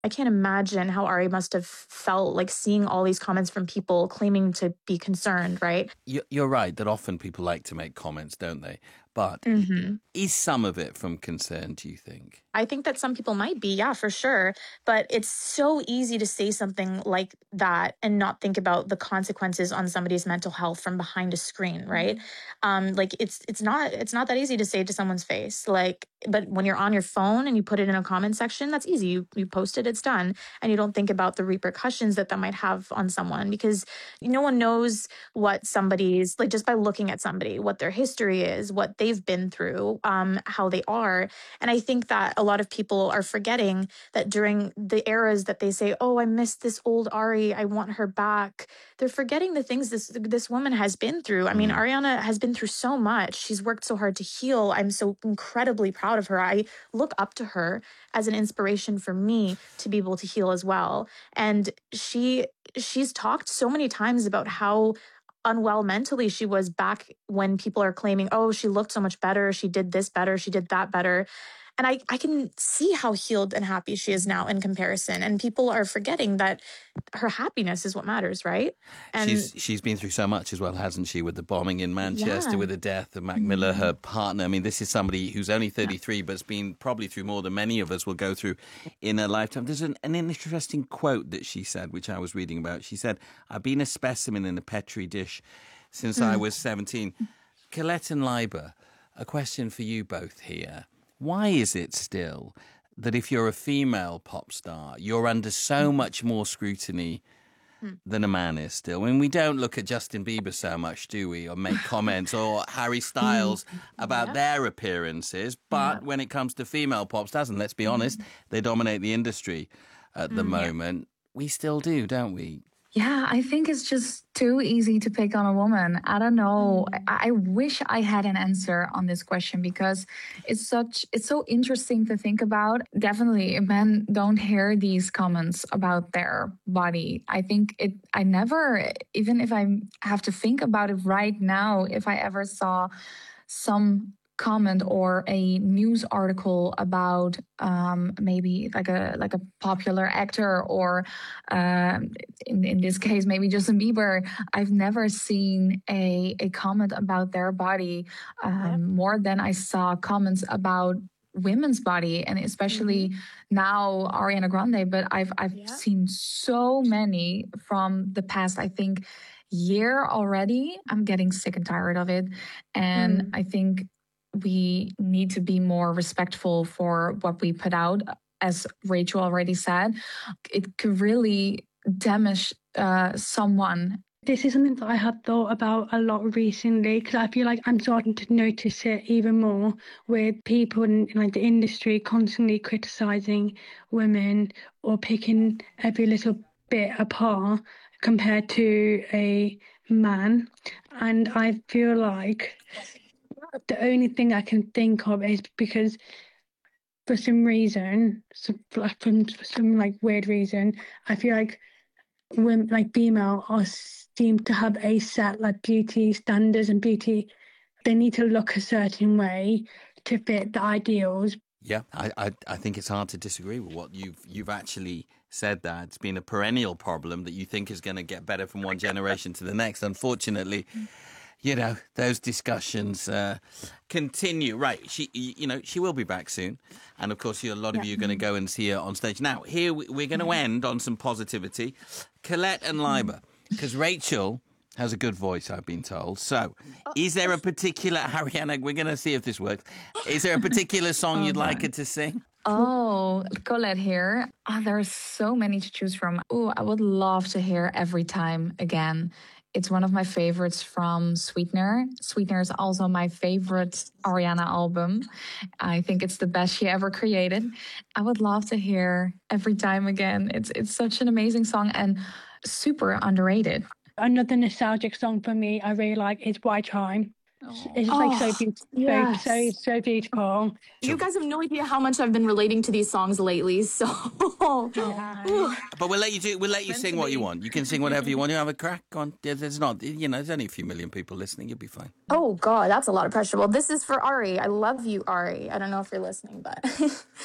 I can't imagine how Ari must have felt like seeing all these comments from people claiming to be concerned, right? You're right that often people like to make comments, don't they? But Hmm. is some of it from concern, do you think? I think that some people might be, yeah, for sure. But it's so easy to say something like that and not think about the consequences on somebody's mental health from behind a screen, right? Like it's not that easy to say to someone's face. Like, but when you're on your phone and you put it in a comment section, that's easy. You post it, it's done, and you don't think about the repercussions that might have on someone because no one knows what somebody's like just by looking at somebody, what their history is, what they've been through, how they are. And I think that a lot of people are forgetting that during the eras that they say, "Oh, I miss this old Ari. I want her back." They're forgetting the things this woman has been through. I mean, Ariana has been through so much. She's worked so hard to heal. I'm so incredibly proud of her. I look up to her as an inspiration for me to be able to heal as well. And she's talked so many times about how unwell mentally she was back when people are claiming, oh, she looked so much better. She did this better. She did that better. And I can see how healed and happy she is now in comparison. And people are forgetting that her happiness is what matters, right? And She's been through so much as well, hasn't she? With the bombing in Manchester, yeah. with the death of Mac Miller, her partner. I mean, this is somebody who's only 33, but has been probably through more than many of us will go through in a lifetime. There's an interesting quote that she said, which I was reading about. She said, "I've been a specimen in a Petri dish since I was 17. Colette and Leiber, a question for you both here. Why is it still that if you're a female pop star, you're under so much more scrutiny than a man is still? I mean, we don't look at Justin Bieber so much, do we? Or make comments, or Harry Styles about their appearances. But when it comes to female pop stars, and let's be honest, they dominate the industry at the moment. We still do, don't we? Yeah, I think it's just too easy to pick on a woman. I don't know. I wish I had an answer on this question because it's so interesting to think about. Definitely, men don't hear these comments about their body. I think I never, even if I have to think about it right now, if I ever saw some comment or a news article about maybe like a popular actor or in this case maybe Justin Bieber, I've never seen a comment about their body more than I saw comments about women's body, and especially now Ariana Grande. But I've seen so many from the past, I think, year already. I'm getting sick and tired of it, and I think we need to be more respectful for what we put out. As Rachel already said, it could really damage someone. This is something that I have thought about a lot recently because I feel like I'm starting to notice it even more with people in like the industry constantly criticising women or picking every little bit apart compared to a man. And I feel like the only thing I can think of is because for some reason, for some like weird reason, I feel like women, like female, seem to have a set like beauty standards and beauty. They need to look a certain way to fit the ideals. Yeah, I think it's hard to disagree with what you've actually said. That it's been a perennial problem that you think is going to get better from one generation to the next. Unfortunately, you know, those discussions continue. Right, she will be back soon, and of course, a lot of you are going to go and see her on stage. Now, here we're going to end on some positivity. Colette and Leiber, because Rachel has a good voice, I've been told. So, is there a particular, Ariana, we're going to see if this works. Is there a particular song you'd like her to sing? Oh, Colette here. There's so many to choose from. Oh, I would love to hear Every Time again. It's one of my favorites from Sweetener. Sweetener is also my favorite Ariana album. I think it's the best she ever created. I would love to hear Every Time again. It's such an amazing song and super underrated. Another nostalgic song for me I really like is Why Time. It's just like so beautiful, Yes. so beautiful. You guys have no idea how much I've been relating to these songs lately. So, But we'll let you sing what you want. You can sing whatever you want. You have a crack on. There's only a few million people listening. You'll be fine. oh God, that's a lot of pressure. Well, this is for Ari. I love you, Ari. I don't know if you're listening, but